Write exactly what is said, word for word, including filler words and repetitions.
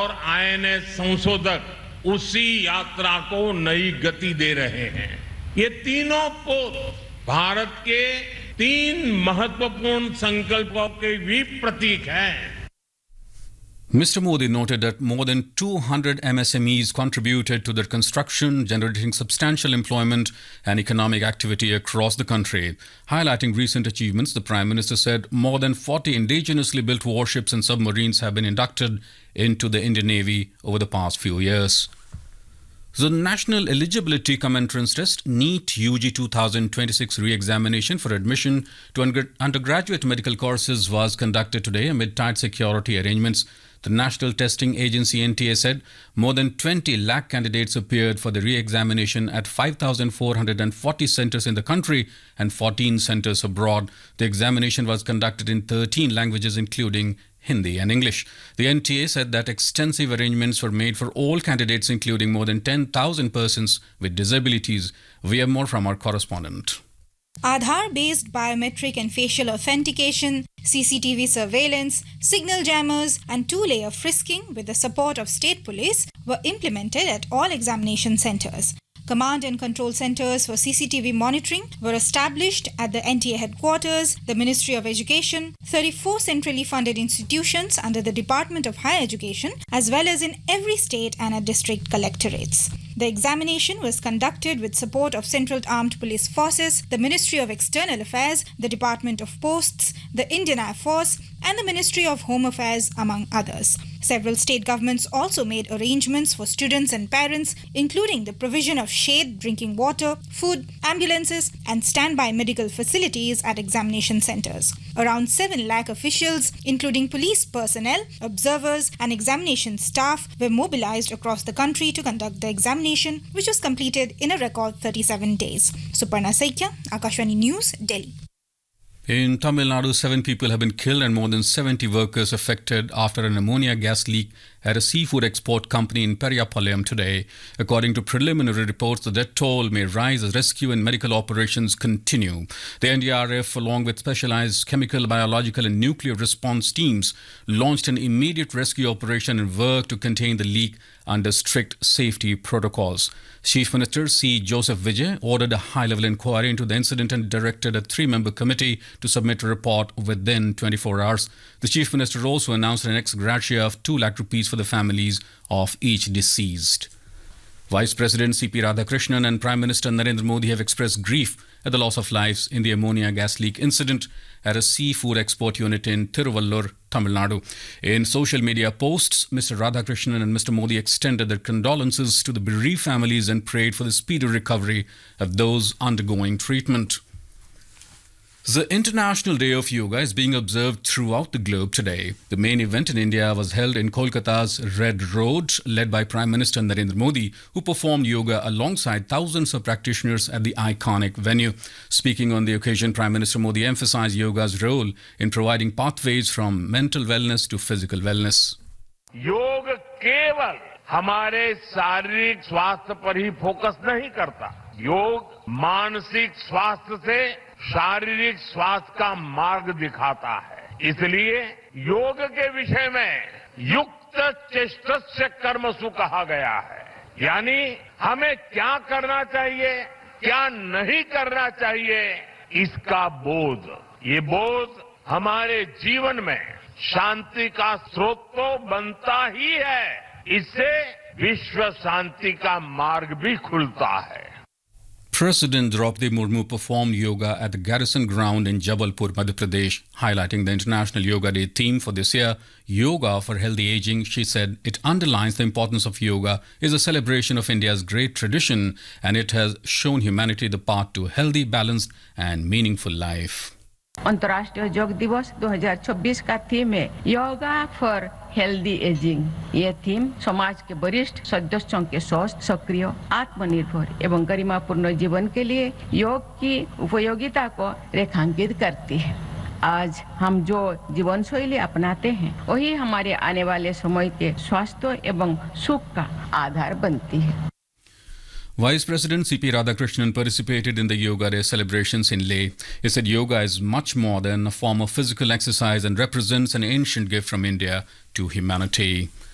और आईएनएस संशोधक उसी यात्रा को नई गति दे रहे हैं। ये तीनों पोत भारत के तीन महत्वपूर्ण संकल्पों के भी प्रतीक हैं। Mister Modi noted that more than two hundred M S M Es contributed to the construction, generating substantial employment and economic activity across the country. Highlighting recent achievements, the Prime Minister said more than forty indigenously built warships and submarines have been inducted into the Indian Navy over the past few years. The National Eligibility Cum Entrance Test NEET U G two thousand twenty-six re-examination for admission to undergraduate medical courses was conducted today amid tight security arrangements. The National Testing Agency N T A said more than twenty lakh candidates appeared for the re-examination at five thousand four hundred forty centres in the country and fourteen centres abroad. The examination was conducted in thirteen languages including Hindi and English. The N T A said that extensive arrangements were made for all candidates, including more than ten thousand persons with disabilities. We have more from our correspondent. Aadhaar-based biometric and facial authentication, C C T V surveillance, signal jammers and two-layer frisking with the support of state police were implemented at all examination centres. Command and control centres for C C T V monitoring were established at the N T A headquarters, the Ministry of Education, thirty-four centrally funded institutions under the Department of Higher Education, as well as in every state and at district collectorates. The examination was conducted with support of Central Armed Police Forces, the Ministry of External Affairs, the Department of Posts, the Indian Air Force, and the Ministry of Home Affairs, among others. Several state governments also made arrangements for students and parents, including the provision of shade, drinking water, food, ambulances, and standby medical facilities at examination centres. Around seven lakh officials, including police personnel, observers, and examination staff, were mobilized across the country to conduct the examination, which was completed in a record thirty-seven days. Suparna Saikya, Akashvani News, Delhi. In Tamil Nadu, seven people have been killed and more than seventy workers affected after an ammonia gas leak at a seafood export company in Periyapalayam today. According to preliminary reports, the death toll may rise as rescue and medical operations continue. The N D R F, along with specialized chemical, biological and nuclear response teams, launched an immediate rescue operation and worked to contain the leak under strict safety protocols. Chief Minister C. Joseph Vijay ordered a high-level inquiry into the incident and directed a three-member committee to submit a report within twenty-four hours. The Chief Minister also announced an ex gratia of two lakh rupees for the families of each deceased. Vice President C P Radhakrishnan and Prime Minister Narendra Modi have expressed grief at the loss of lives in the ammonia gas leak incident at a seafood export unit in Tiruvallur, Tamil Nadu. In social media posts, Mister Radhakrishnan and Mister Modi extended their condolences to the bereaved families and prayed for the speedy recovery of those undergoing treatment. The International Day of Yoga is being observed throughout the globe today. The main event in India was held in Kolkata's Red Road, led by Prime Minister Narendra Modi, who performed yoga alongside thousands of practitioners at the iconic venue. Speaking on the occasion, Prime Minister Modi emphasized yoga's role in providing pathways from mental wellness to physical wellness. योग केवल हमारे शारीरिक स्वास्थ्य पर ही focus नहीं करता। योग मानसिक स्वास्थ्य से शारीरिक स्वास्थ्य का मार्ग दिखाता है। इसलिए योग के विषय में युक्त चेष्टस्य कर्मसु कहा गया है। यानी हमें क्या करना चाहिए, क्या नहीं करना चाहिए, इसका बोध। ये बोध हमारे जीवन में शांति का स्रोत तो बनता ही है, इससे विश्व शांति का मार्ग भी खुलता है। President Draupadi Murmu performed yoga at the Garrison Ground in Jabalpur, Madhya Pradesh, highlighting the International Yoga Day theme for this year, Yoga for Healthy Aging. She said it underlines the importance of yoga, is a celebration of India's great tradition, and it has shown humanity the path to healthy, balanced and meaningful life. अंतर्राष्ट्रीय योग दिवस दो हज़ार छब्बीस का theme है yoga for healthy ageing. ये theme समाज के वरिष्ठ सदस्यों के स्वस्थ, सक्रिय, आत्मनिर्भर एवं गरिमापूर्ण जीवन के लिए योग की उपयोगिता को रेखांकित करती है। आज हम जो जीवन शैली अपनाते हैं वही हमारे आने वाले समय के स्वास्थ्य एवं सुख का आधार बनती है। Vice President C P Radhakrishnan participated in the Yoga Day celebrations in Leh. He said yoga is much more than a form of physical exercise and represents an ancient gift from India to humanity.